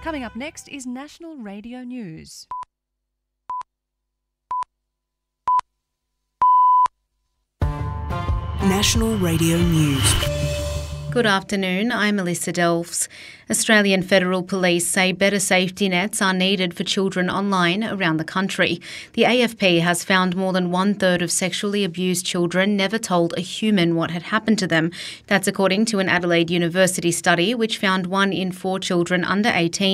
Coming up next is National Radio News. National Radio News. Good afternoon, I'm Melissa Delves. Australian Federal Police say better safety nets are needed for children online around the country. The AFP has found more than 1/3 of sexually abused children never told a human what had happened to them. That's according to an Adelaide University study which found 1 in 4 children under 18